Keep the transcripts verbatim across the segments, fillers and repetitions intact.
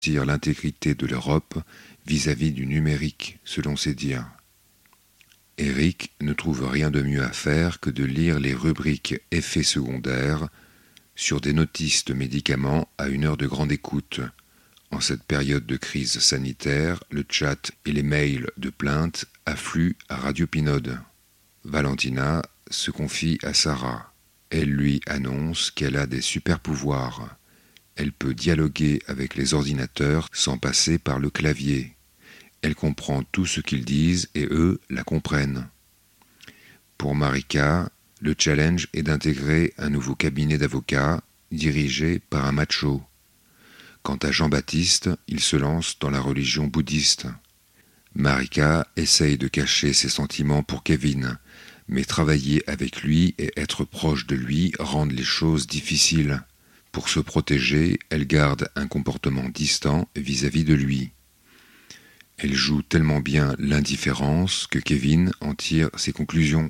garantir l'intégrité de l'Europe vis-à-vis du numérique, selon ses dires. Eric ne trouve rien de mieux à faire que de lire les rubriques effets secondaires sur des notices de médicaments à une heure de grande écoute. En cette période de crise sanitaire, le chat et les mails de plainte affluent à Radio Pinode. Valentina se confie à Sarah. Elle lui annonce qu'elle a des super-pouvoirs. Elle peut dialoguer avec les ordinateurs sans passer par le clavier. Elle comprend tout ce qu'ils disent et eux la comprennent. Pour Marika, le challenge est d'intégrer un nouveau cabinet d'avocats dirigé par un macho. Quant à Jean-Baptiste, il se lance dans la religion bouddhiste. Marika essaye de cacher ses sentiments pour Kevin, mais travailler avec lui et être proche de lui rendent les choses difficiles. Pour se protéger, elle garde un comportement distant vis-à-vis de lui. Elle joue tellement bien l'indifférence que Kevin en tire ses conclusions.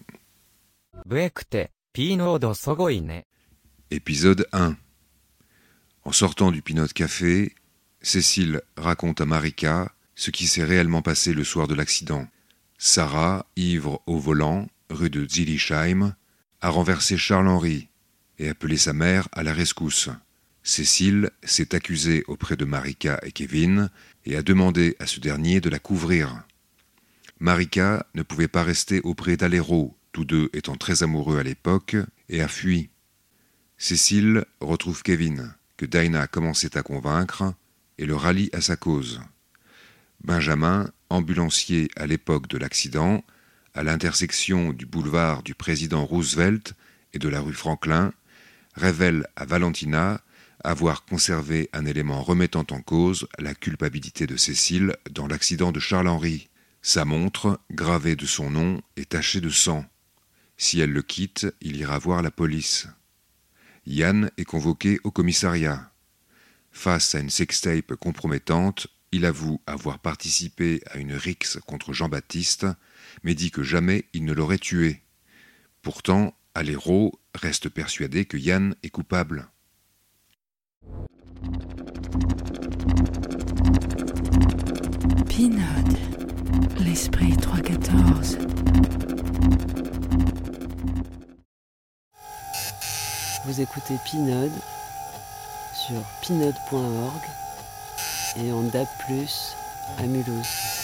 Épisode un. En sortant du Pinode Café, Cécile raconte à Marika ce qui s'est réellement passé le soir de l'accident. Sarah, ivre au volant, rue de Zillisheim, a renversé Charles-Henri et appelé sa mère à la rescousse. Cécile s'est accusée auprès de Marika et Kevin et a demandé à ce dernier de la couvrir. Marika ne pouvait pas rester auprès d'Alero, tous deux étant très amoureux à l'époque, et a fui. Cécile retrouve Kevin, que Dinah commençait à convaincre, et le rallie à sa cause. Benjamin, ambulancier à l'époque de l'accident, à l'intersection du boulevard du président Roosevelt et de la rue Franklin, révèle à Valentina avoir conservé un élément remettant en cause la culpabilité de Cécile dans l'accident de Charles-Henri. Sa montre, gravée de son nom, est tachée de sang. Si elle le quitte, il ira voir la police. Yann est convoqué au commissariat. Face à une sextape compromettante, il avoue avoir participé à une rixe contre Jean-Baptiste, mais dit que jamais il ne l'aurait tué. Pourtant, Alero reste persuadé que Yann est coupable. Pinode, l'esprit trois cent quatorze. Vous écoutez Pinode sur pinode point org et en D A B plus, à Mulhouse.